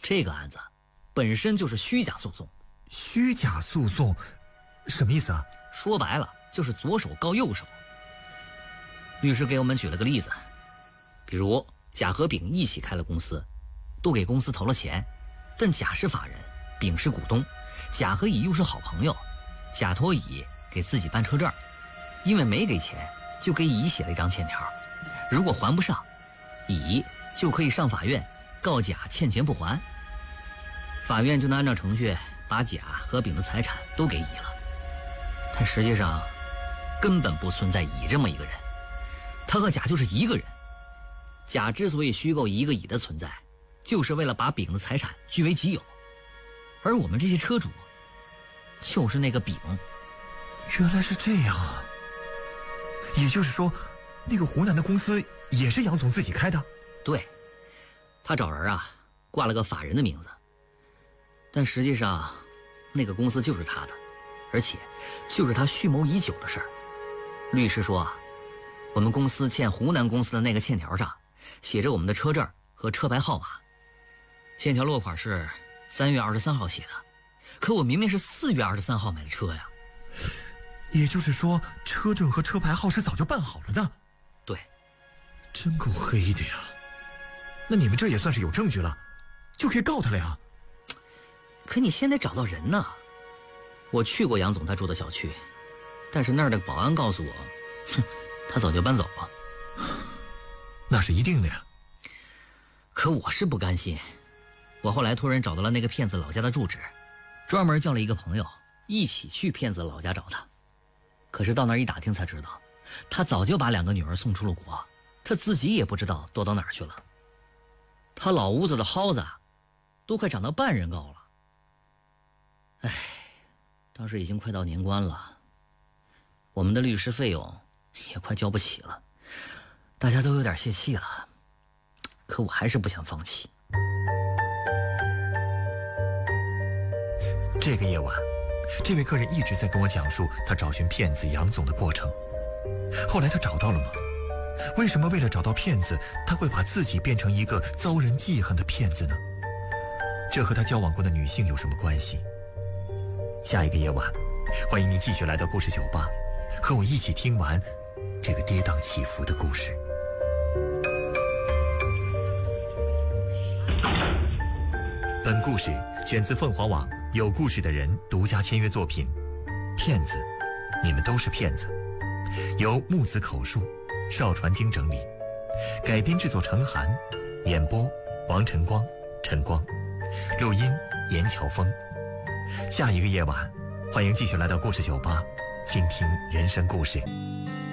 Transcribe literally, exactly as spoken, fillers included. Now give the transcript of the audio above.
这个案子本身就是虚假诉讼。 虚假诉讼什么意思啊？ 说白了就是左手告右手。律师给我们举了个例子，比如甲和丙一起开了公司，都给公司投了钱，但甲是法人，丙是股东，甲和乙又是好朋友，甲托乙给自己办车证，因为没给钱，就给乙写了一张欠条，如果还不上，乙就可以上法院告甲欠钱不还，法院就能按照程序把甲和丙的财产都给乙了。但实际上根本不存在乙这么一个人，他和甲就是一个人。甲之所以虚构一个乙的存在，就是为了把丙的财产据为己有，而我们这些车主就是那个丙。 原来是这样啊！也就是说，那个湖南的公司也是杨总自己开的？ 对，他找人啊挂了个法人的名字，但实际上那个公司就是他的，而且就是他蓄谋已久的事儿。律师说啊，我们公司欠湖南公司的那个欠条上写着我们的车证和车牌号码，欠条落款是三月二十三号写的，可我明明是四月二十三号买的车呀。 也就是说，车证和车牌号是早就办好了的？ 对。 真够黑的呀！那你们这也算是有证据了，就可以告他了呀。 可你先得找到人呢。我去过杨总他住的小区，但是那儿的保安告诉我，哼，他早就搬走了。 那是一定的呀。 可我是不甘心，我后来托人找到了那个骗子老家的住址，专门叫了一个朋友一起去骗子老家找他。可是到那儿一打听才知道，他早就把两个女儿送出了国，他自己也不知道躲到哪儿去了。他老屋子的蒿子都快长到半人高了。唉，当时已经快到年关了，我们的律师费用也快交不起了，大家都有点泄气了，可我还是不想放弃。 这个夜晚，这位客人一直在跟我讲述他找寻骗子杨总的过程。后来他找到了吗？为什么为了找到骗子，他会把自己变成一个遭人记恨的骗子呢？这和他交往过的女性有什么关系？下一个夜晚，欢迎您继续来到故事酒吧，和我一起听完这个跌宕起伏的故事。本故事选自凤凰网有故事的人独家签约作品《骗子，你们都是骗子》，由木子口述，邵传经整理，改编制作陈寒，演播王晨光、晨光，录音严乔峰。下一个夜晚，欢迎继续来到故事酒吧，倾听人生故事。